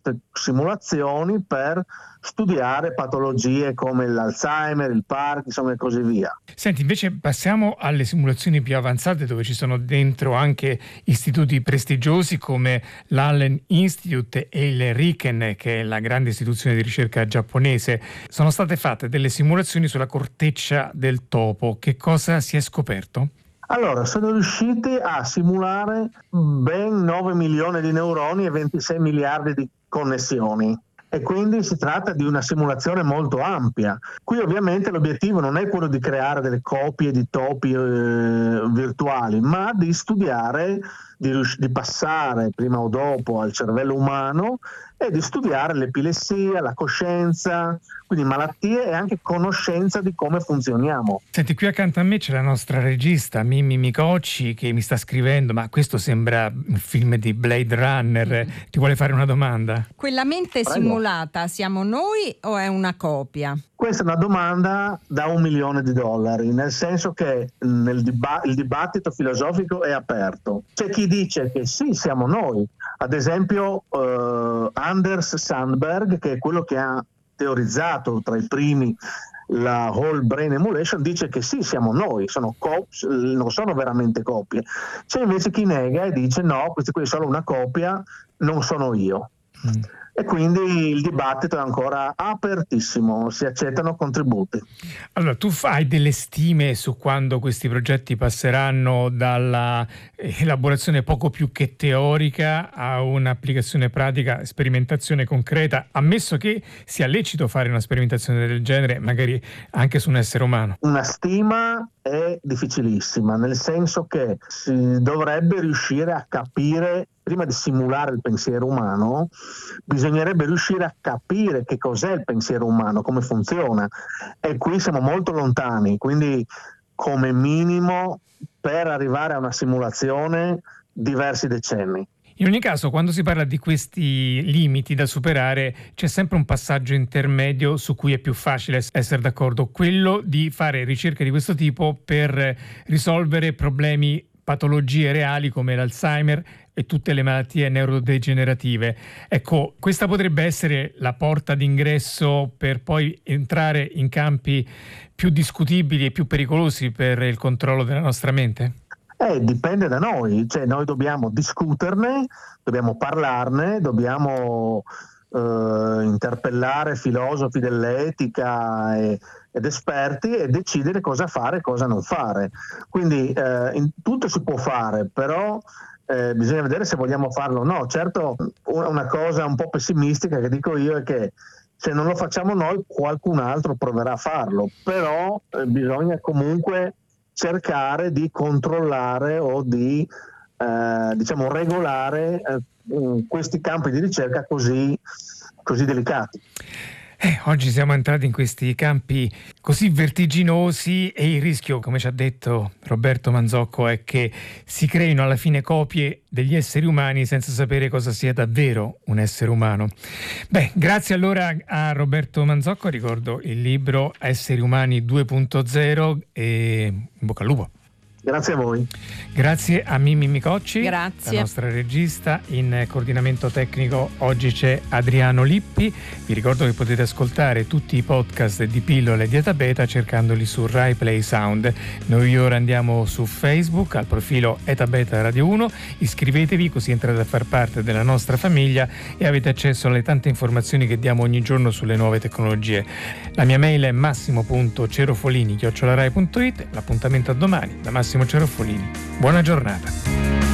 queste simulazioni per studiare patologie come l'Alzheimer, il Parkinson e così via. Senti, invece passiamo alle simulazioni più avanzate, dove ci sono dentro anche istituti prestigiosi come l'Allen Institute e il Riken, che è la grande istituzione di ricerca giapponese. Sono state fatte delle simulazioni sulla corteccia del topo. Che cosa si è scoperto? Allora, sono riusciti a simulare ben 9 milioni di neuroni e 26 miliardi di connessioni. E quindi si tratta di una simulazione molto ampia. Qui ovviamente l'obiettivo non è quello di creare delle copie di topi virtuali, ma di studiare, di passare prima o dopo al cervello umano e di studiare l'epilessia, la coscienza, quindi malattie e anche conoscenza di come funzioniamo. Senti, qui accanto a me c'è la nostra regista Mimmi Micocci che mi sta scrivendo: ma questo sembra un film di Blade Runner, ti vuole fare una domanda? Quella mente simulata siamo noi o è una copia? Questa è una domanda da $1 milione, nel senso che il dibattito filosofico è aperto. C'è chi dice che sì, siamo noi. Ad esempio Anders Sandberg, che è quello che ha teorizzato tra i primi la whole brain emulation, dice che sì, siamo noi, non sono veramente copie. C'è invece chi nega e dice no, questi qui sono una copia, non sono io. E quindi il dibattito è ancora apertissimo, si accettano contributi. Allora, tu fai delle stime su quando questi progetti passeranno dalla elaborazione poco più che teorica a un'applicazione pratica, sperimentazione concreta, ammesso che sia lecito fare una sperimentazione del genere, magari anche su un essere umano? Una stima è difficilissima, nel senso che si dovrebbe riuscire a capire. Prima di simulare il pensiero umano, bisognerebbe riuscire a capire che cos'è il pensiero umano, come funziona. E qui siamo molto lontani, quindi come minimo per arrivare a una simulazione diversi decenni. In ogni caso, quando si parla di questi limiti da superare, c'è sempre un passaggio intermedio su cui è più facile essere d'accordo, quello di fare ricerche di questo tipo per risolvere problemi, patologie reali come l'Alzheimer e tutte le malattie neurodegenerative. Ecco, questa potrebbe essere la porta d'ingresso per poi entrare in campi più discutibili e più pericolosi per il controllo della nostra mente? Dipende da noi, cioè noi dobbiamo discuterne, dobbiamo parlarne, dobbiamo interpellare filosofi dell'etica ed esperti e decidere cosa fare e cosa non fare. Quindi tutto si può fare, però bisogna vedere se vogliamo farlo o no. Certo, una cosa un po' pessimistica che dico io è che se non lo facciamo noi qualcun altro proverà a farlo, però bisogna comunque cercare di controllare o di regolare questi campi di ricerca così delicati. Oggi siamo entrati in questi campi così vertiginosi e il rischio, come ci ha detto Roberto Manzocco, è che si creino alla fine copie degli esseri umani senza sapere cosa sia davvero un essere umano. Grazie allora a Roberto Manzocco, ricordo il libro Esseri Umani 2.0 e in bocca al lupo. Grazie a voi. Grazie a Mimmi Micocci, grazie. La nostra regista. In coordinamento tecnico oggi c'è Adriano Lippi. Vi ricordo che potete ascoltare tutti i podcast di Pillole di Eta Beta cercandoli su Rai Play Sound. Noi ora andiamo su Facebook al profilo Eta Beta Radio 1. Iscrivetevi così entrate a far parte della nostra famiglia e avete accesso alle tante informazioni che diamo ogni giorno sulle nuove tecnologie. La mia mail è massimo.cerofolini@rai.it. L'appuntamento a domani da Massimo Cerofolini. Buona giornata.